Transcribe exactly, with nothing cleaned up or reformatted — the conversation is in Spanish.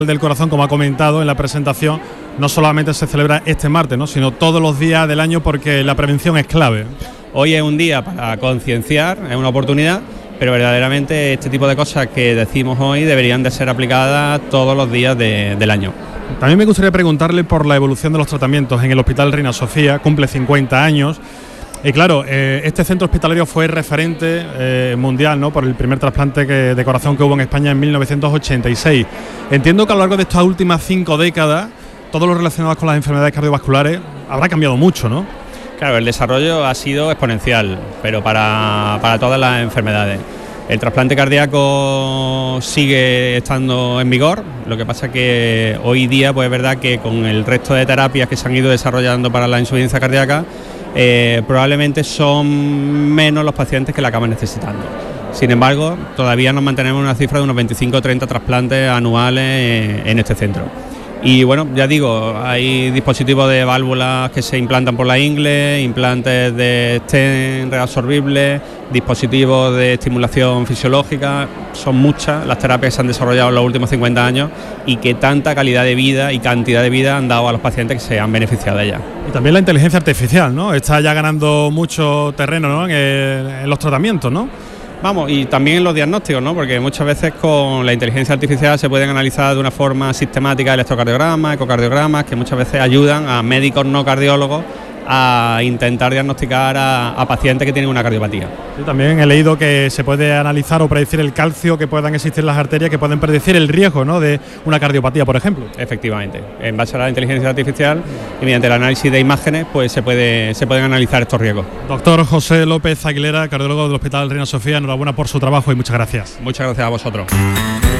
del Corazón, como ha comentado en la presentación, no solamente se celebra este martes, ¿no?, sino todos los días del año, porque la prevención es clave. Hoy es un día para concienciar, es una oportunidad, pero verdaderamente este tipo de cosas que decimos hoy deberían de ser aplicadas todos los días de, del año. También me gustaría preguntarle por la evolución de los tratamientos en el Hospital Reina Sofía. Cumple cincuenta años. Y claro, eh, este centro hospitalario fue referente eh, mundial, ¿no?, por el primer trasplante que, de corazón que hubo en España en mil novecientos ochenta y seis. Entiendo que a lo largo de estas últimas cinco décadas, todo lo relacionado con las enfermedades cardiovasculares habrá cambiado mucho, ¿no? Claro, el desarrollo ha sido exponencial, pero para, para todas las enfermedades. El trasplante cardíaco sigue estando en vigor, lo que pasa que hoy día pues es verdad que con el resto de terapias que se han ido desarrollando para la insuficiencia cardíaca, eh, probablemente son menos los pacientes que la acaban necesitando. Sin embargo, todavía nos mantenemos en una cifra de unos veinticinco o treinta trasplantes anuales en este centro. Y bueno, ya digo, hay dispositivos de válvulas que se implantan por la ingle, implantes de stent reabsorbibles, dispositivos de estimulación fisiológica. Son muchas las terapias que se han desarrollado en los últimos cincuenta años y que tanta calidad de vida y cantidad de vida han dado a los pacientes que se han beneficiado de ellas. Y también la inteligencia artificial, ¿no?, está ya ganando mucho terreno, ¿no?, en, el, en los tratamientos, ¿no? Vamos, y también en los diagnósticos, ¿no?, porque muchas veces con la inteligencia artificial se pueden analizar de una forma sistemática electrocardiogramas, ecocardiogramas, que muchas veces ayudan a médicos no cardiólogos a intentar diagnosticar a, a pacientes que tienen una cardiopatía. Sí, también he leído que se puede analizar o predecir el calcio que puedan existir en las arterias, que pueden predecir el riesgo, ¿no?, de una cardiopatía, por ejemplo. Efectivamente, en base a la inteligencia artificial y mediante el análisis de imágenes, pues se puede se pueden analizar estos riesgos. Doctor José López Aguilera, cardiólogo del Hospital Reina Sofía, enhorabuena por su trabajo y muchas gracias. Muchas gracias a vosotros.